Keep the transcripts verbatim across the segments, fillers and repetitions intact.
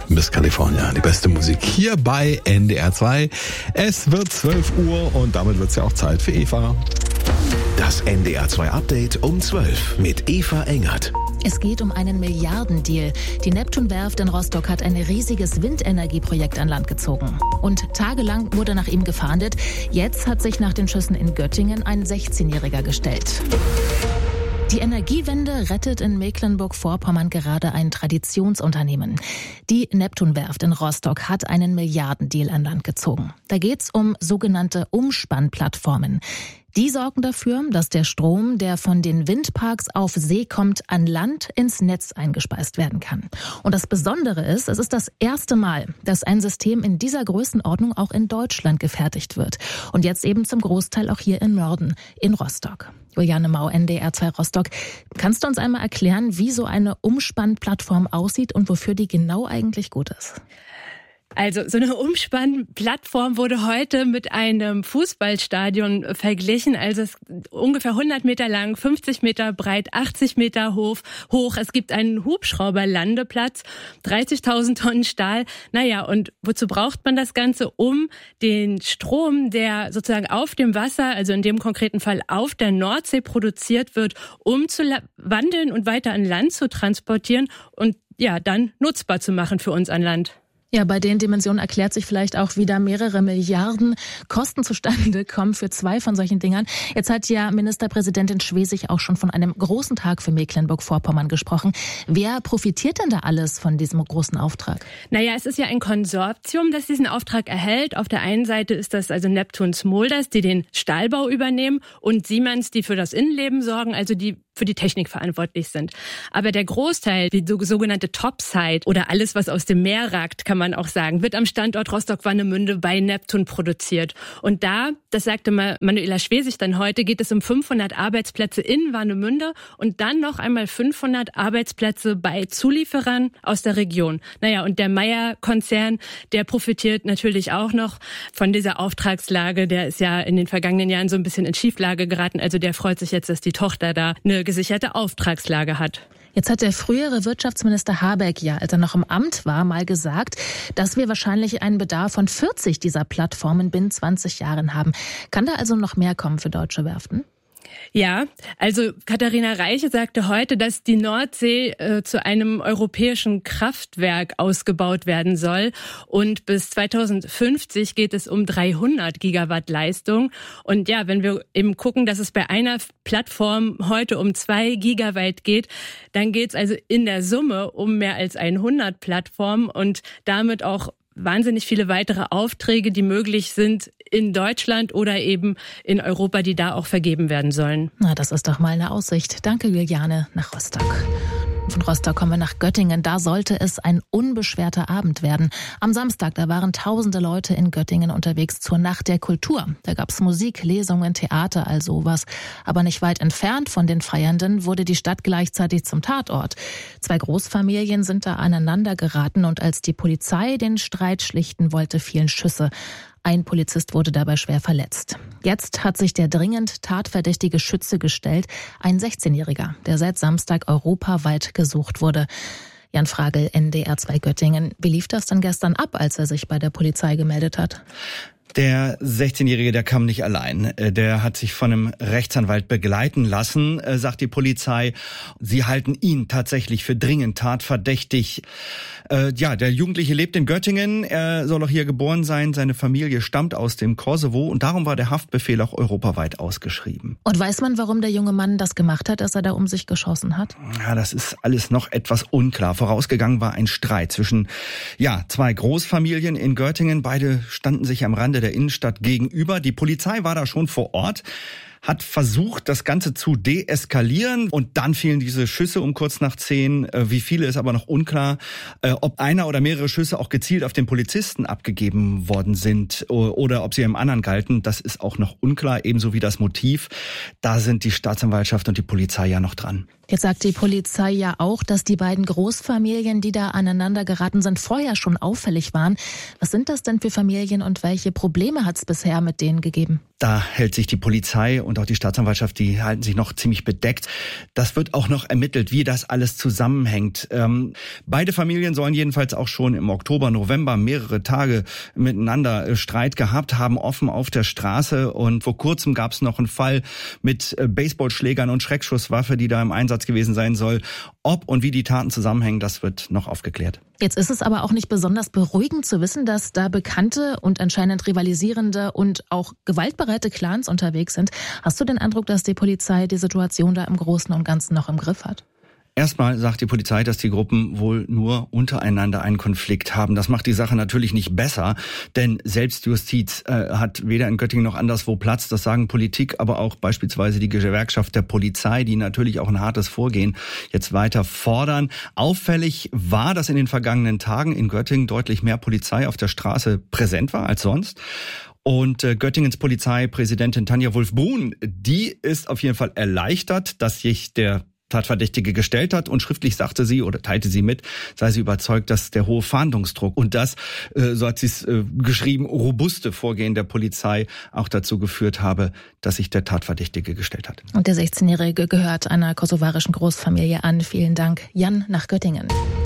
Miss California, die beste Musik hier bei N D R zwei. Es wird zwölf Uhr und damit wird es ja auch Zeit für Eva. Das N D R zwei Update um zwölf mit Eva Engert. Es geht um einen Milliardendeal. Die Neptun-Werft in Rostock hat ein riesiges Windenergieprojekt an Land gezogen. Und tagelang wurde nach ihm gefahndet. Jetzt hat sich nach den Schüssen in Göttingen ein sechzehnjähriger gestellt. Die Energiewende rettet in Mecklenburg-Vorpommern gerade ein Traditionsunternehmen. Die Neptun-Werft in Rostock hat einen Milliardendeal an Land gezogen. Da geht's um sogenannte Umspannplattformen. Die sorgen dafür, dass der Strom, der von den Windparks auf See kommt, an Land ins Netz eingespeist werden kann. Und das Besondere ist, es ist das erste Mal, dass ein System in dieser Größenordnung auch in Deutschland gefertigt wird. Und jetzt eben zum Großteil auch hier im Norden, in Rostock. Juliane Mau, N D R zwei Rostock. Kannst du uns einmal erklären, wie so eine Umspannplattform aussieht und wofür die genau eigentlich gut ist? Also so eine Umspannplattform wurde heute mit einem Fußballstadion verglichen. Also es ist ungefähr hundert Meter lang, fünfzig Meter breit, achtzig Meter hoch. Es gibt einen Hubschrauberlandeplatz, dreißigtausend Tonnen Stahl. Naja, und wozu braucht man das Ganze? Um den Strom, der sozusagen auf dem Wasser, also in dem konkreten Fall auf der Nordsee produziert wird, umzuwandeln und weiter an Land zu transportieren und ja, dann nutzbar zu machen für uns an Land. Ja, bei den Dimensionen erklärt sich vielleicht auch, wie da mehrere Milliarden Kosten zustande kommen für zwei von solchen Dingern. Jetzt hat ja Ministerpräsidentin Schwesig auch schon von einem großen Tag für Mecklenburg-Vorpommern gesprochen. Wer profitiert denn da alles von diesem großen Auftrag? Naja, es ist ja ein Konsortium, das diesen Auftrag erhält. Auf der einen Seite ist das also Neptun Smulders, die den Stahlbau übernehmen, und Siemens, die für das Innenleben sorgen, also die für die Technik verantwortlich sind. Aber der Großteil, die sogenannte Topside oder alles, was aus dem Meer ragt, kann man auch sagen, wird am Standort Rostock-Warnemünde bei Neptun produziert. Und da, das sagte Manuela Schwesig dann heute, geht es um fünfhundert Arbeitsplätze in Warnemünde und dann noch einmal fünfhundert Arbeitsplätze bei Zulieferern aus der Region. Naja, und der Meyer-Konzern, der profitiert natürlich auch noch von dieser Auftragslage. Der ist ja in den vergangenen Jahren so ein bisschen in Schieflage geraten. Also der freut sich jetzt, dass die Tochter da eine gesicherte Auftragslage hat. Jetzt hat der frühere Wirtschaftsminister Habeck, ja, als er noch im Amt war, mal gesagt, dass wir wahrscheinlich einen Bedarf von vierzig dieser Plattformen binnen zwanzig Jahren haben. Kann da also noch mehr kommen für deutsche Werften? Ja, also Katharina Reiche sagte heute, dass die Nordsee äh, zu einem europäischen Kraftwerk ausgebaut werden soll. Und bis zweitausendfünfzig geht es um dreihundert Gigawatt Leistung. Und ja, wenn wir eben gucken, dass es bei einer Plattform heute um zwei Gigawatt geht, dann geht es also in der Summe um mehr als hundert Plattformen und damit auch wahnsinnig viele weitere Aufträge, die möglich sind in Deutschland oder eben in Europa, die da auch vergeben werden sollen. Na, das ist doch mal eine Aussicht. Danke, Juliane, nach Rostock. Von Rostock kommen wir nach Göttingen. Da sollte es ein unbeschwerter Abend werden. Am Samstag, da waren tausende Leute in Göttingen unterwegs zur Nacht der Kultur. Da gab's Musik, Lesungen, Theater, all sowas. Aber nicht weit entfernt von den Feiernden wurde die Stadt gleichzeitig zum Tatort. Zwei Großfamilien sind da aneinander geraten und als die Polizei den Streit schlichten wollte, fielen Schüsse. Ein Polizist wurde dabei schwer verletzt. Jetzt hat sich der dringend tatverdächtige Schütze gestellt, ein sechzehnjähriger, der seit Samstag europaweit gesucht wurde. Jan Fragel, N D R zwei Göttingen. Wie lief das denn gestern ab, als er sich bei der Polizei gemeldet hat? Der sechzehnjährige, der kam nicht allein. Der hat sich von einem Rechtsanwalt begleiten lassen, sagt die Polizei. Sie halten ihn tatsächlich für dringend tatverdächtig. Äh, ja, der Jugendliche lebt in Göttingen. Er soll auch hier geboren sein. Seine Familie stammt aus dem Kosovo und darum war der Haftbefehl auch europaweit ausgeschrieben. Und weiß man, warum der junge Mann das gemacht hat, dass er da um sich geschossen hat? Ja, das ist alles noch etwas unklar. Vorausgegangen war ein Streit zwischen, ja, zwei Großfamilien in Göttingen. Beide standen sich am Rande der Innenstadt gegenüber. Die Polizei war da schon vor Ort, hat versucht, das Ganze zu deeskalieren und dann fielen diese Schüsse um kurz nach zehn. Wie viele ist aber noch unklar. Ob einer oder mehrere Schüsse auch gezielt auf den Polizisten abgegeben worden sind oder ob sie einem anderen galten, das ist auch noch unklar, ebenso wie das Motiv. Da sind die Staatsanwaltschaft und die Polizei ja noch dran. Jetzt sagt die Polizei ja auch, dass die beiden Großfamilien, die da aneinander geraten sind, vorher schon auffällig waren. Was sind das denn für Familien und welche Probleme hat es bisher mit denen gegeben? Da hält sich die Polizei und auch die Staatsanwaltschaft, die halten sich noch ziemlich bedeckt. Das wird auch noch ermittelt, wie das alles zusammenhängt. Ähm, beide Familien sollen jedenfalls auch schon im Oktober, November mehrere Tage miteinander äh, Streit gehabt haben, offen auf der Straße. Und vor kurzem gab es noch einen Fall mit äh, Baseballschlägern und Schreckschusswaffe, die da im Einsatz gewesen sein soll. Ob und wie die Taten zusammenhängen, das wird noch aufgeklärt. Jetzt ist es aber auch nicht besonders beruhigend zu wissen, dass da bekannte und anscheinend rivalisierende und auch gewaltbereite Clans unterwegs sind. Hast du den Eindruck, dass die Polizei die Situation da im Großen und Ganzen noch im Griff hat? Erstmal sagt die Polizei, dass die Gruppen wohl nur untereinander einen Konflikt haben. Das macht die Sache natürlich nicht besser, denn Selbstjustiz äh, hat weder in Göttingen noch anderswo Platz. Das sagen Politik, aber auch beispielsweise die Gewerkschaft der Polizei, die natürlich auch ein hartes Vorgehen jetzt weiter fordern. Auffällig war, dass in den vergangenen Tagen in Göttingen deutlich mehr Polizei auf der Straße präsent war als sonst. Und äh, Göttingens Polizeipräsidentin Tanja Wulff-Bruhn, die ist auf jeden Fall erleichtert, dass sich der Tatverdächtige gestellt hat, und schriftlich sagte sie oder teilte sie mit, sei sie überzeugt, dass der hohe Fahndungsdruck und das, äh, so hat sie es äh, geschrieben, robuste Vorgehen der Polizei auch dazu geführt habe, dass sich der Tatverdächtige gestellt hat. Und der sechzehnjährige gehört einer kosovarischen Großfamilie an. Vielen Dank, Jan nach Göttingen.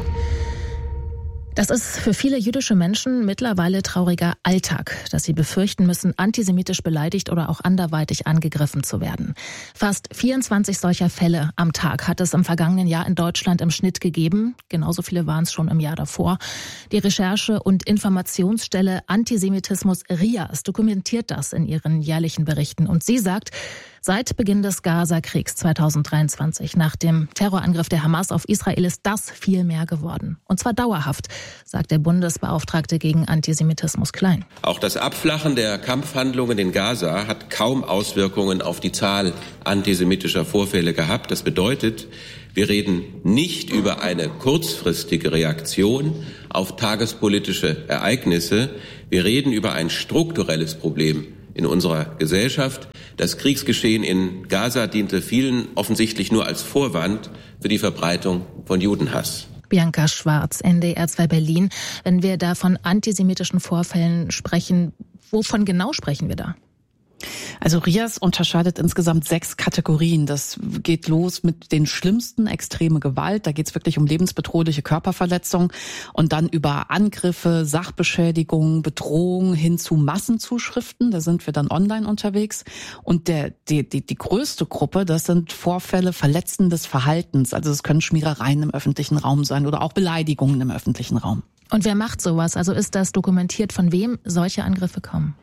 Das ist für viele jüdische Menschen mittlerweile trauriger Alltag, dass sie befürchten müssen, antisemitisch beleidigt oder auch anderweitig angegriffen zu werden. Fast vierundzwanzig solcher Fälle am Tag hat es im vergangenen Jahr in Deutschland im Schnitt gegeben. Genauso viele waren es schon im Jahr davor. Die Recherche- und Informationsstelle Antisemitismus RIAS dokumentiert das in ihren jährlichen Berichten. Und sie sagt, seit Beginn des Gaza-Kriegs zweitausenddreiundzwanzig, nach dem Terrorangriff der Hamas auf Israel, ist das viel mehr geworden. Und zwar dauerhaft, sagt der Bundesbeauftragte gegen Antisemitismus Klein. Auch das Abflachen der Kampfhandlungen in Gaza hat kaum Auswirkungen auf die Zahl antisemitischer Vorfälle gehabt. Das bedeutet, wir reden nicht über eine kurzfristige Reaktion auf tagespolitische Ereignisse. Wir reden über ein strukturelles Problem in unserer Gesellschaft. Das Kriegsgeschehen in Gaza diente vielen offensichtlich nur als Vorwand für die Verbreitung von Judenhass. Bianca Schwarz, N D R zwei Berlin. Wenn wir da von antisemitischen Vorfällen sprechen, wovon genau sprechen wir da? Also RIAS unterscheidet insgesamt sechs Kategorien. Das geht los mit den schlimmsten, extreme Gewalt. Da geht es wirklich um lebensbedrohliche Körperverletzung und dann über Angriffe, Sachbeschädigung, Bedrohung hin zu Massenzuschriften. Da sind wir dann online unterwegs. Und der, die, die, die größte Gruppe, das sind Vorfälle verletzendes Verhaltens. Also es können Schmierereien im öffentlichen Raum sein oder auch Beleidigungen im öffentlichen Raum. Und wer macht sowas? Also ist das dokumentiert, von wem solche Angriffe kommen?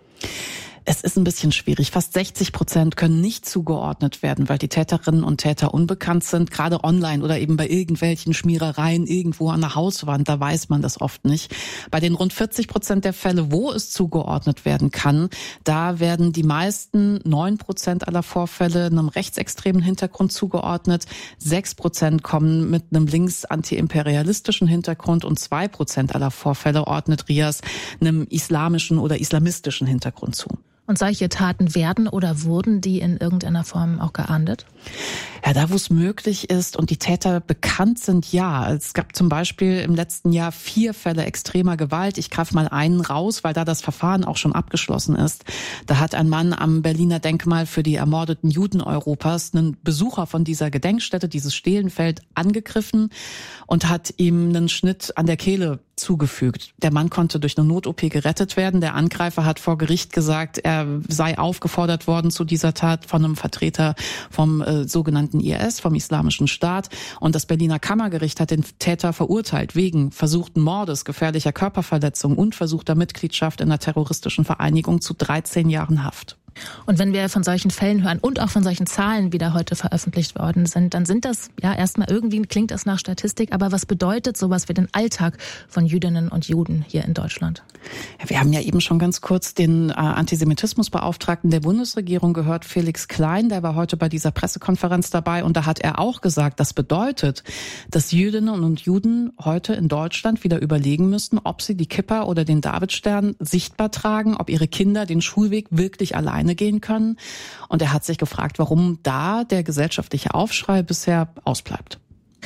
Es ist ein bisschen schwierig. Fast sechzig Prozent können nicht zugeordnet werden, weil die Täterinnen und Täter unbekannt sind. Gerade online oder eben bei irgendwelchen Schmierereien irgendwo an der Hauswand, da weiß man das oft nicht. Bei den rund vierzig Prozent der Fälle, wo es zugeordnet werden kann, da werden die meisten, neun Prozent aller Vorfälle, einem rechtsextremen Hintergrund zugeordnet. sechs Prozent kommen mit einem links-antiimperialistischen Hintergrund und zwei Prozent aller Vorfälle ordnet RIAS einem islamischen oder islamistischen Hintergrund zu. Und solche Taten werden oder wurden die in irgendeiner Form auch geahndet? Ja, da wo es möglich ist und die Täter bekannt sind, ja. Es gab zum Beispiel im letzten Jahr vier Fälle extremer Gewalt. Ich greife mal einen raus, weil da das Verfahren auch schon abgeschlossen ist. Da hat ein Mann am Berliner Denkmal für die ermordeten Juden Europas einen Besucher von dieser Gedenkstätte, dieses Stehlenfeld, angegriffen und hat ihm einen Schnitt an der Kehle zugefügt. Der Mann konnte durch eine Not-O P gerettet werden. Der Angreifer hat vor Gericht gesagt, er sei aufgefordert worden zu dieser Tat von einem Vertreter vom äh, sogenannten I S, vom Islamischen Staat. Und das Berliner Kammergericht hat den Täter verurteilt wegen versuchten Mordes, gefährlicher Körperverletzung und versuchter Mitgliedschaft in einer terroristischen Vereinigung zu dreizehn Jahren Haft. Und wenn wir von solchen Fällen hören und auch von solchen Zahlen, wie da heute veröffentlicht worden sind, dann sind das, ja, erstmal irgendwie klingt das nach Statistik, aber was bedeutet sowas für den Alltag von Jüdinnen und Juden hier in Deutschland? Ja, wir haben ja eben schon ganz kurz den äh, Antisemitismusbeauftragten der Bundesregierung gehört, Felix Klein, der war heute bei dieser Pressekonferenz dabei und da hat er auch gesagt, das bedeutet, dass Jüdinnen und Juden heute in Deutschland wieder überlegen müssen, ob sie die Kippa oder den Davidstern sichtbar tragen, ob ihre Kinder den Schulweg wirklich alleine gehen können. Und er hat sich gefragt, warum da der gesellschaftliche Aufschrei bisher ausbleibt.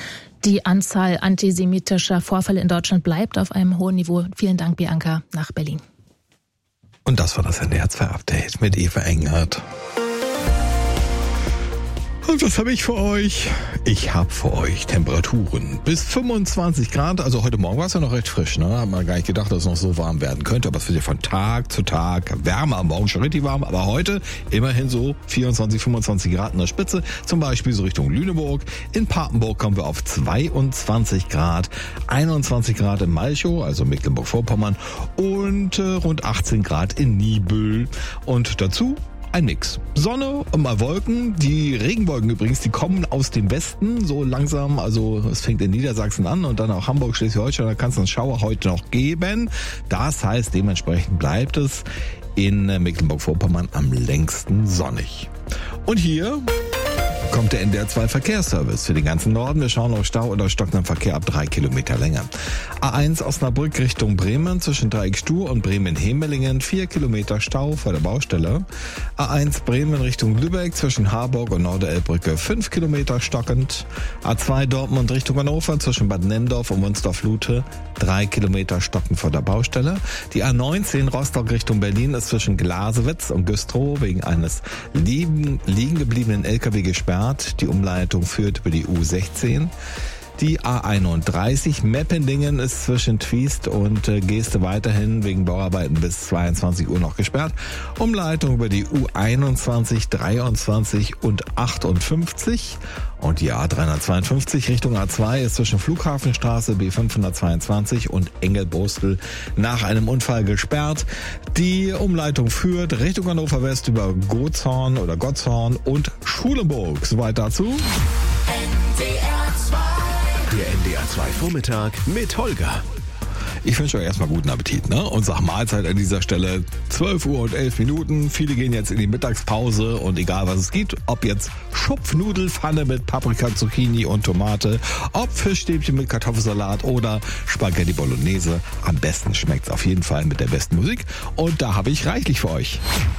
Die Anzahl antisemitischer Vorfälle in Deutschland bleibt auf einem hohen Niveau. Vielen Dank, Bianca, nach Berlin. Und das war das N D R zwei Update mit Eva Engert. Und was habe ich für euch? Ich habe für euch Temperaturen bis fünfundzwanzig Grad. Also heute Morgen war es ja noch recht frisch, ne? Hat man gar nicht gedacht, dass es noch so warm werden könnte. Aber es wird ja von Tag zu Tag wärmer. Am Morgen schon richtig warm. Aber heute immerhin so vierundzwanzig, fünfundzwanzig Grad in der Spitze. Zum Beispiel so Richtung Lüneburg. In Papenburg kommen wir auf zweiundzwanzig Grad. einundzwanzig Grad in Malchow, also Mecklenburg-Vorpommern. Und äh, rund achtzehn Grad in Niebüll. Und dazu ein Mix. Sonne und mal Wolken. Die Regenwolken übrigens, die kommen aus dem Westen so langsam. Also es fängt in Niedersachsen an und dann auch Hamburg, Schleswig-Holstein. Da kann es einen Schauer heute noch geben. Das heißt, dementsprechend bleibt es in Mecklenburg-Vorpommern am längsten sonnig. Und hier kommt der N D R zwei Verkehrsservice für den ganzen Norden. Wir schauen auf Stau oder stockenden Verkehr ab drei Kilometer Länge. A eins Osnabrück Richtung Bremen zwischen Dreieckstuhl und Bremen-Hemelingen. vier Kilometer Stau vor der Baustelle. A eins Bremen Richtung Lübeck zwischen Harburg und Norderelbbrücke. fünf Kilometer stockend. A zwei Dortmund Richtung Hannover zwischen Bad Nenndorf und Wunsdorf-Lute. drei Kilometer stockend vor der Baustelle. Die A neunzehn Rostock Richtung Berlin ist zwischen Glasewitz und Güstrow wegen eines liegen, liegen gebliebenen L K W gesperrt. Die Umleitung führt über die U sechzehn. Die A einunddreißig Meppendingen ist zwischen Twiest und äh, Geeste weiterhin wegen Bauarbeiten bis zweiundzwanzig Uhr noch gesperrt. Umleitung über die U einundzwanzig, dreiundzwanzig und achtundfünfzig. Und die A dreihundertzweiundfünfzig Richtung A zwei ist zwischen Flughafenstraße B fünfhundertzweiundzwanzig und Engelbostel nach einem Unfall gesperrt. Die Umleitung führt Richtung Hannover West über Gotshorn oder Gottshorn und Schulenburg. Soweit dazu. Der N D R zwei Vormittag mit Holger. Ich wünsche euch erstmal guten Appetit, ne? Und sag Mahlzeit an dieser Stelle. zwölf Uhr und elf Minuten. Viele gehen jetzt in die Mittagspause und egal was es gibt, ob jetzt Schupfnudelfanne mit Paprika, Zucchini und Tomate, ob Fischstäbchen mit Kartoffelsalat oder Spaghetti Bolognese. Am besten schmeckt's auf jeden Fall mit der besten Musik und da habe ich reichlich für euch.